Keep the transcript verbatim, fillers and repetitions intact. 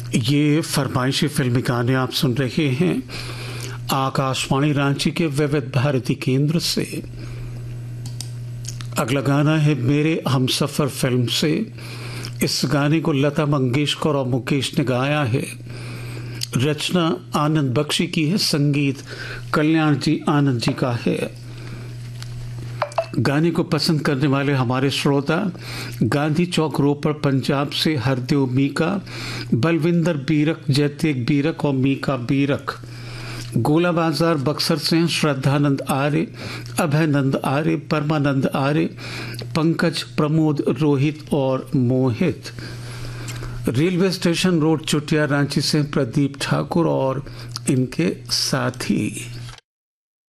ये फरमाइशी फिल्मी गाने आप सुन रहे हैं आकाशवाणी रांची के विविध भारती केंद्र से। अगला गाना है मेरे हमसफर फिल्म से। इस गाने को लता मंगेशकर और मुकेश ने गाया है। रचना आनंद बख्शी की है, संगीत कल्याण जी आनंद जी का है। गाने को पसंद करने वाले हमारे श्रोता गांधी चौक रोपड़ पंजाब से हरदेव मीका, बलविंदर बीरक, जयतेक बीरक और मीका बीरक। गोला बाजार बक्सर से श्रद्धानंद आर्य, अभयनंद आर्य, परमानंद आर्य, पंकज, प्रमोद, रोहित और मोहित। रेलवे स्टेशन रोड चुटिया रांची से प्रदीप ठाकुर और इनके साथी।